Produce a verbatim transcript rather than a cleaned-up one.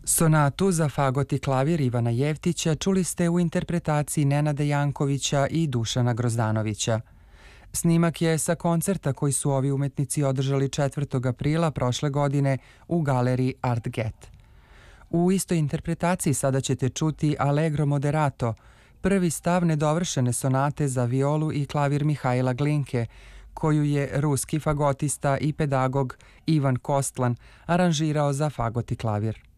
Sonatu za fagot i klavir Ivana Jevtića čuli ste u interpretaciji Nenada Jankovića i Dušana Grozdanovića. Snimak je sa koncerta koji su ovi umetnici održali četvrtog aprila prošle godine u galeriji Art Get. U istoj interpretaciji sada ćete čuti Allegro moderato, prvi stav nedovršene sonate za violu i klavir Mihajla Glinke, koju je ruski fagotista i pedagog Ivan Kostlan aranžirao za fagot i klavir.